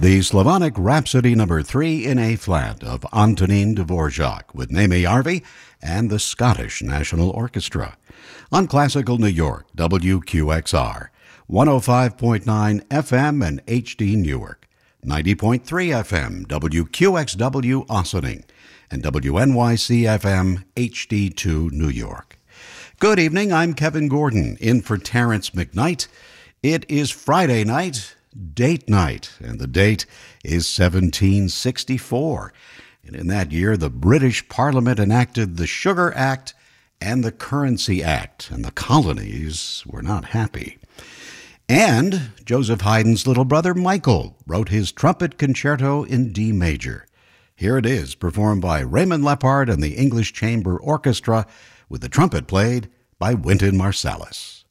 The Slavonic Rhapsody No. 3 in A-flat of Antonin Dvorak with Naomi Arvey and the Scottish National Orchestra. On Classical New York, WQXR, 105.9 FM and HD Newark, 90.3 FM, WQXW Ossining, and WNYC FM HD2 New York. Good evening, I'm Kevin Gordon, in for Terrence McKnight. It is Friday night, date night, and the date is 1764. And in that year, the British Parliament enacted the Sugar Act and the Currency Act, and the colonies were not happy. And Joseph Haydn's little brother Michael wrote his trumpet concerto in D major. Here it is, performed by Raymond Lepard and the English Chamber Orchestra, with the trumpet played by Wynton Marsalis.